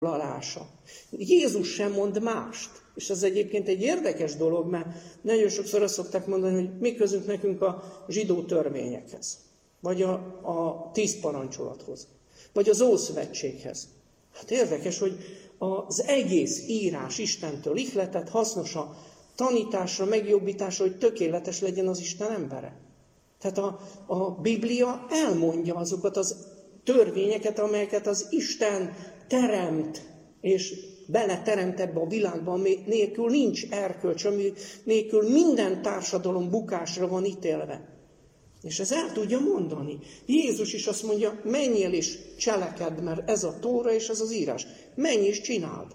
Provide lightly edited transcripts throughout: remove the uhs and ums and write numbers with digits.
foglalása. Jézus sem mond mást. És ez egyébként egy érdekes dolog, mert nagyon sokszor azt szokták mondani, hogy mi közünk nekünk a zsidó törvényekhez, vagy a 10 parancsolathoz, vagy az Ószövetséghez. Hát érdekes, hogy az egész írás Istentől ihletett, hasznos a tanításra, megjobbításra, hogy tökéletes legyen az Isten embere. Tehát a Biblia elmondja azokat az törvényeket, amelyeket az Isten teremt, és beleteremt ebbe a világba, ami nélkül nincs erkölcs, ami nélkül minden társadalom bukásra van ítélve. És ez el tudja mondani. Jézus is azt mondja, menjél és cselekedd, mert ez a Tóra és ez az írás. Menj és csináld.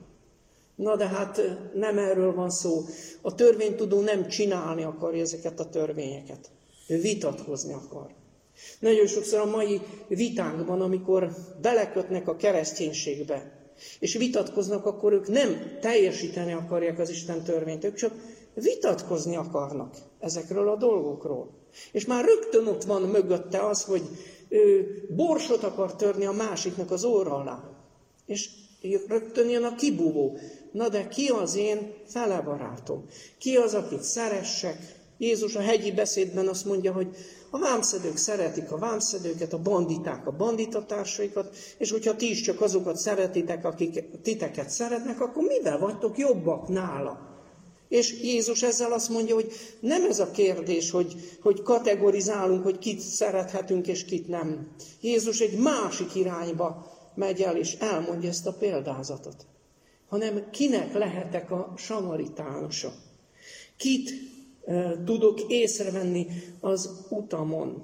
Na de hát nem erről van szó. A törvénytudó nem csinálni akarja ezeket a törvényeket. Ő vitatkozni akar. Nagyon sokszor a mai vitánkban, amikor belekötnek a kereszténységbe, és vitatkoznak, akkor ők nem teljesíteni akarják az Isten törvényt, ők csak vitatkozni akarnak ezekről a dolgokról. És már rögtön ott van mögötte az, hogy ő borsot akar törni a másiknak az óra alá. És rögtön jön a kibúvó. Na de ki az én felebarátom? Ki az, akit szeressek? Jézus a hegyi beszédben azt mondja, hogy a vámszedők szeretik a vámszedőket, a banditák a banditatársaikat, és hogyha ti is csak azokat szeretitek, akik titeket szeretnek, akkor mivel vagytok jobbak nála? És Jézus ezzel azt mondja, hogy nem ez a kérdés, hogy kategorizálunk, hogy kit szerethetünk és kit nem. Jézus egy másik irányba megy el, és elmondja ezt a példázatot. Hanem kinek lehetek a samaritánusa? Kit tudok észrevenni az utamon?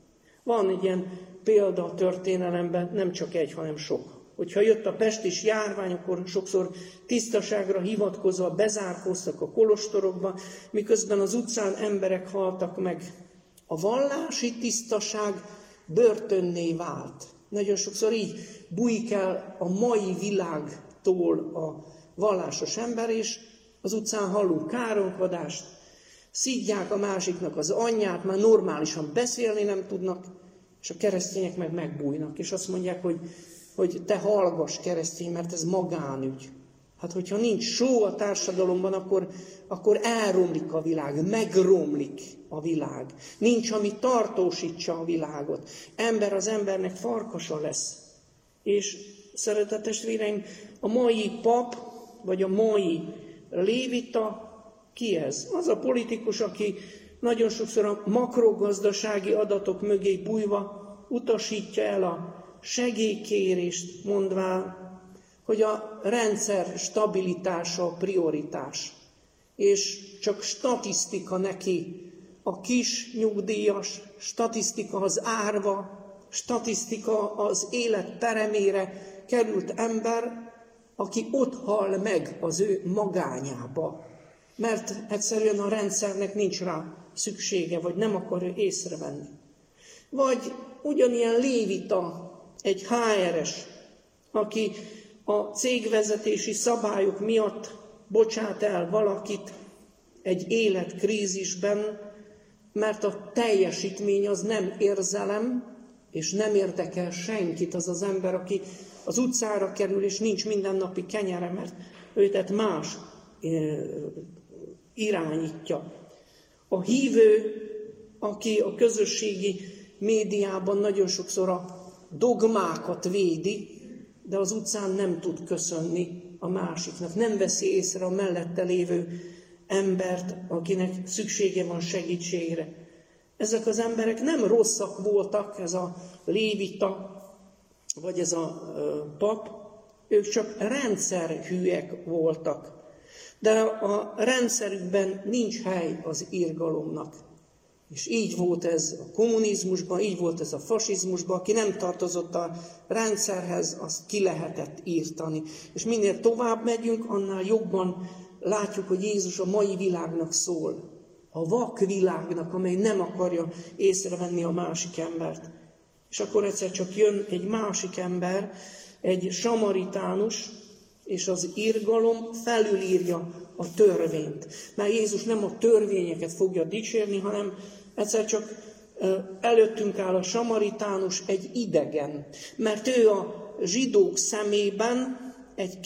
Van egy ilyen példa a történelemben, nem csak egy, hanem sok. Hogyha jött a pestis járvány, akkor sokszor tisztaságra hivatkozva bezárkóztak a kolostorokba, miközben az utcán emberek haltak meg. A vallási tisztaság börtönné vált. Nagyon sokszor így bújik el a mai világtól a vallásos ember, és az utcán hallunk káromkodást, szidják a másiknak az anyját, már normálisan beszélni nem tudnak, és a keresztények meg megbújnak, és azt mondják, hogy te hallgass keresztény, mert ez magánügy. Hát hogyha nincs só a társadalomban, akkor elromlik a világ, megromlik a világ. Nincs, ami tartósítsa a világot. Ember az embernek farkasa lesz. És szeretett testvéreim, a mai pap, vagy a mai lévita, ki ez? Az a politikus, aki nagyon sokszor a makrogazdasági adatok mögé bújva utasítja el a segélykérést, mondván, hogy a rendszer stabilitása a prioritás. És csak statisztika neki a kis nyugdíjas, statisztika az árva, statisztika az élet peremére került ember, aki ott hal meg az ő magányába. Mert egyszerűen a rendszernek nincs rá szüksége, vagy nem akarja észrevenni. Vagy ugyanilyen lévita, egy HR-es, aki a cégvezetési szabályok miatt bocsát el valakit egy életkrízisben, mert a teljesítmény az nem érzelem, és nem érdekel senkit az az ember, aki az utcára kerül, és nincs mindennapi kenyere, mert őt más irányítja. A hívő, aki a közösségi médiában nagyon sokszor a dogmákat védi, de az utcán nem tud köszönni a másiknak, nem veszi észre a mellette lévő embert, akinek szüksége van segítségre. Ezek az emberek nem rosszak voltak, ez a lévita, vagy ez a pap, ők csak rendszerhűek voltak. De a rendszerükben nincs hely az irgalomnak. És így volt ez a kommunizmusban, így volt ez a fasizmusban, aki nem tartozott a rendszerhez, azt ki lehetett írtani. És minél tovább megyünk, annál jobban látjuk, hogy Jézus a mai világnak szól. A vak világnak, amely nem akarja észrevenni a másik embert. És akkor egyszer csak jön egy másik ember, egy samaritánus, és az irgalom felülírja a törvényt. Mert Jézus nem a törvényeket fogja dicsérni, hanem egyszer csak előttünk áll a samaritánus, egy idegen. Mert ő a zsidók szemében egy